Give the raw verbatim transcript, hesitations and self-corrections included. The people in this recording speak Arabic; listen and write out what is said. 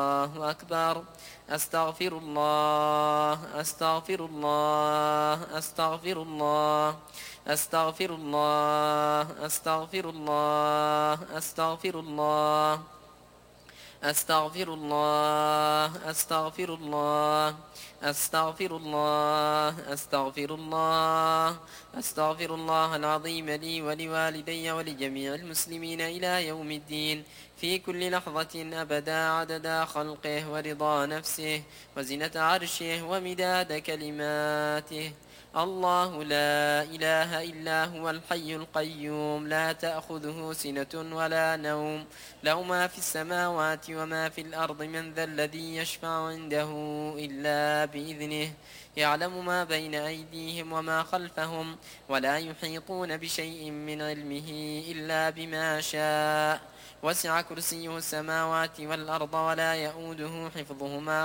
الله أكبر. أستغفر الله أستغفر الله أستغفر الله أستغفر الله أستغفر الله أستغفر الله أستغفر الله أستغفر الله أستغفر الله أستغفر الله أستغفر الله العظيم لي ولوالدي ولجميع المسلمين إلى يوم الدين في كل لحظة أبدا عدد خلقه ورضا نفسه وزنة عرشه ومداد كلماته. الله لا إله إلا هو الحي القيوم لا تأخذه سنة ولا نوم له ما في السماوات وما في الأرض من ذا الذي يشفع عنده إلا بإذنه يعلم ما بين أيديهم وما خلفهم ولا يحيطون بشيء من علمه إلا بما شاء وسع كرسيه السماوات والأرض ولا يئوده حفظهما